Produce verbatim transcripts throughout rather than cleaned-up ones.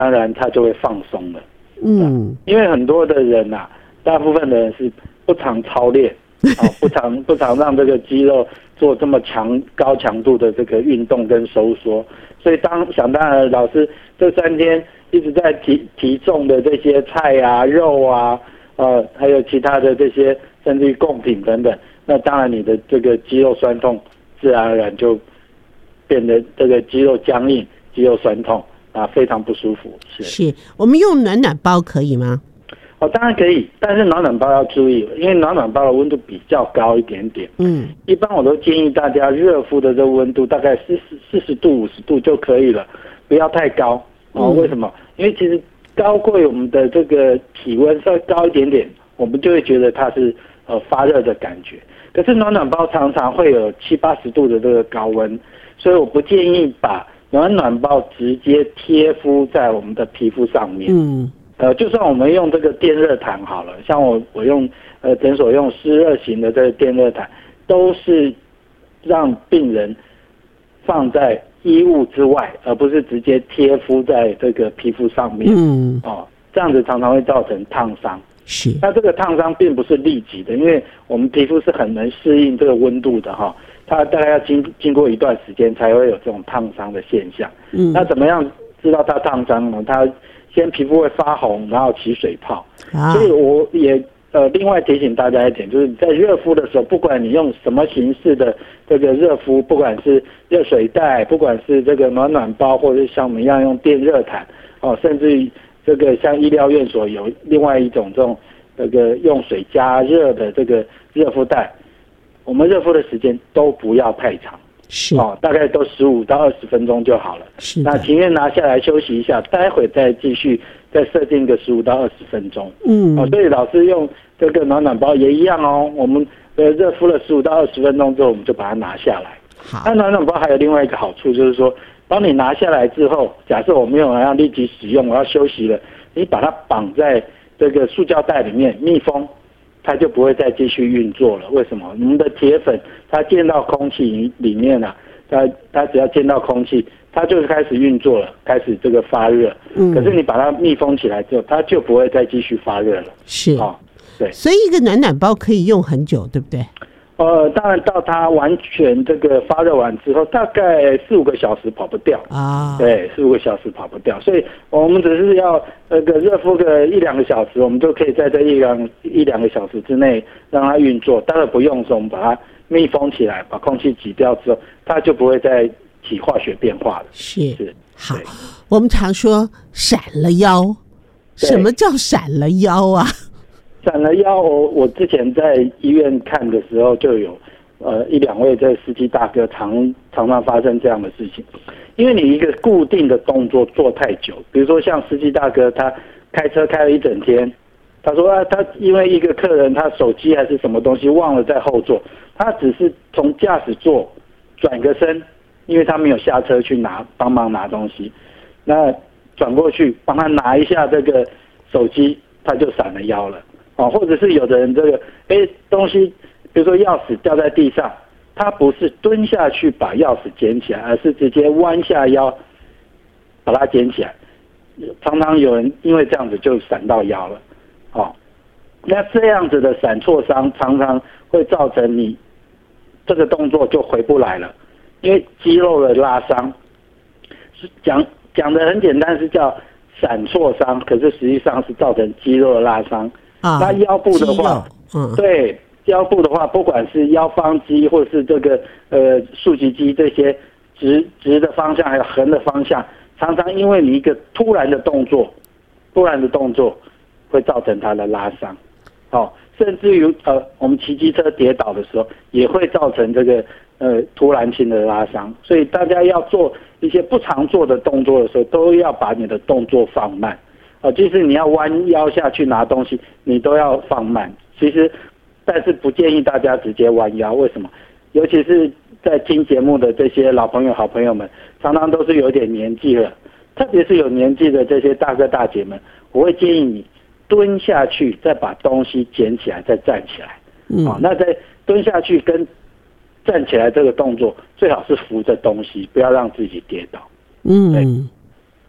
当然它就会放松了。 嗯， 因为很多的人啊，大部分的人是不常操练，哦、不常不常让这个肌肉做这么强高强度的这个运动跟收缩，所以当想当然，老师这三天一直在提提重的这些菜啊、肉啊，呃，还有其他的这些甚至于贡品等等，那当然你的这个肌肉酸痛自然而然就变得这个肌肉僵硬、肌肉酸痛啊，非常不舒服。是， 是我们用暖暖包可以吗？ 哦，当然可以，但是暖暖包要注意，因为暖暖包的温度比较高一点点。 嗯， 一般我都建议大家热敷的这个温度大概四十四十度、五十度就可以了，不要太高。哦， 嗯、 为什么？因为其实高过我们的这个体温稍微高一点点，我们就会觉得它是呃发热的感觉。可是暖暖包常常会有七八十度的这个高温，所以我不建议把暖暖包直接贴敷在我们的皮肤上面。 嗯。 呃，就算我们用这个电热毯好了，像我我用呃诊所用湿热型的这个电热毯，都是让病人放在衣物之外，而不是直接贴敷在这个皮肤上面。 嗯， 哦，这样子常常会造成烫伤。 是， 那这个烫伤并不是立即的，因为我们皮肤是很能适应这个温度的哈，它大概要经经过一段时间才会有这种烫伤的现象。 嗯， 那怎么样知道它烫伤呢？它先皮肤会发红，然后起水泡。 啊， 所以我也呃另外提醒大家一点，就是在热敷的时候，不管你用什么形式的这个热敷，不管是热水袋，不管是这个暖暖包，或者是像我们一样用电热毯，哦，甚至于这个像医疗院所有另外一种这种这个用水加热的这个热敷袋，我们热敷的时间都不要太长。 是哦，大概都十五到二十分钟就好了。 是， 那情愿拿下来休息一下，待会再继续再设定个十五到二十分钟。 嗯， 哦，所以老师用这个暖暖包也一样哦。我们呃热敷了十五到二十分钟之后，我们就把它拿下来。 好， 那暖暖包还有另外一个好处就是说，当你拿下来之后，假设我没有要立即使用，我要休息了，你把它绑在这个塑胶袋里面密封。它就不会再继续运作了。为什么？我们的铁粉它见到空气里面啊，它它只要见到空气，它就开始运作了，开始这个发热。嗯。可是你把它密封起来之后，它就不会再继续发热了。 是。 哦，对。 所以一个暖暖包可以用很久，对不对？ 呃，当然到它完全这个发热完之后，大概四五个小时跑不掉啊。 对，四五个小时跑不掉，所以我们只是要那个热敷个一两个小时，我们就可以在这一两一两个小时之内让它运作。当然不用的时候，我们把它密封起来，把空气挤掉之后，它就不会再起化学变化了。 是是。 好，我们常说闪了腰，什么叫闪了腰啊？ 闪了腰，我我之前在医院看的时候就有，呃一两位这司机大哥常常常发生这样的事情，因为你一个固定的动作做太久，比如说像司机大哥他开车开了一整天，他说啊他因为一个客人他手机还是什么东西忘了在后座，他只是从驾驶座转个身，因为他没有下车去拿帮忙拿东西，那转过去帮他拿一下这个手机，他就闪了腰了。哦，或者是有的人这个，哎，东西，比如说钥匙掉在地上，他不是蹲下去把钥匙捡起来，而是直接弯下腰把它捡起来。常常有人因为这样子就闪到腰了，哦，那这样子的闪挫伤常常会造成你这个动作就回不来了，因为肌肉的拉伤，是讲讲的很简单，是叫闪挫伤，可是实际上是造成肌肉的拉伤。啊，那腰部的话，嗯，对，腰部的话，不管是腰方肌或是这个呃竖脊肌这些直直的方向还有横的方向，常常因为你一个突然的动作，突然的动作会造成它的拉伤，哦，甚至于呃我们骑机车跌倒的时候也会造成这个呃突然性的拉伤，所以大家要做一些不常做的动作的时候，都要把你的动作放慢。哦，即使你要弯腰下去拿东西，你都要放慢。其实，但是不建议大家直接弯腰。为什么？尤其是在听节目的这些老朋友、好朋友们，常常都是有点年纪了，特别是有年纪的这些大哥大姐们，我会建议你蹲下去，再把东西捡起来，再站起来。嗯，哦，那在蹲下去跟站起来这个动作，最好是扶着东西，不要让自己跌倒。 嗯。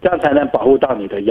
这样才能保护到你的腰。